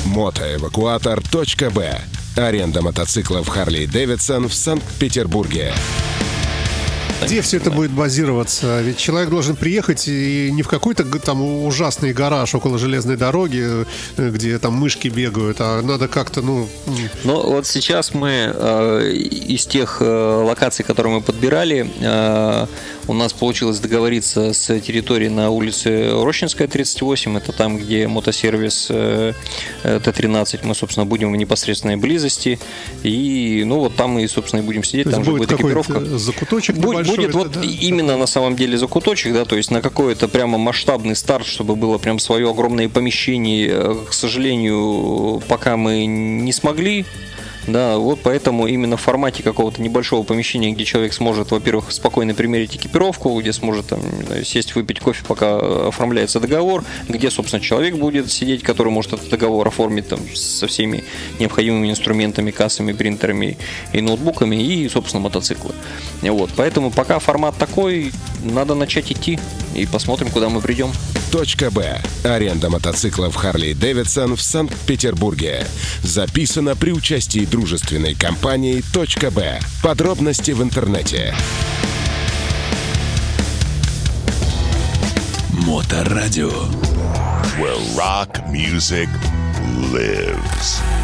Мотоэвакуатор.б. Аренда мотоциклов Harley-Davidson в Санкт-Петербурге. Где все это будет базироваться? Ведь человек должен приехать и не в какой-то там ужасный гараж около железной дороги, где там мышки бегают, а надо как-то, Ну, вот сейчас мы из тех локаций, которые мы подбирали, у нас получилось договориться с территорией на улице Рощинская, 38. Это там, где мотосервис Т-13. Мы, собственно, будем в непосредственной близости. И, вот там мы, собственно, и будем сидеть. Там же будет экипировка. Закуточек небольшой. Будет вот именно на самом деле закуточек, да, то есть на какой-то прямо масштабный старт, чтобы было прям свое огромное помещение. К сожалению, пока мы не смогли. Да, вот поэтому именно в формате какого-то небольшого помещения, где человек сможет, во-первых, спокойно примерить экипировку, где сможет там сесть, выпить кофе, пока оформляется договор, где, собственно, человек будет сидеть, который может этот договор оформить там со всеми необходимыми инструментами, кассами, принтерами и ноутбуками, и, собственно, мотоциклы. Вот, поэтому пока формат такой, надо начать идти и посмотрим, куда мы придем. .б. Аренда мотоциклов Harley-Davidson в Санкт-Петербурге. Записано при участии дружественной компании .б. Подробности в интернете. Моторадио. Where rock music lives.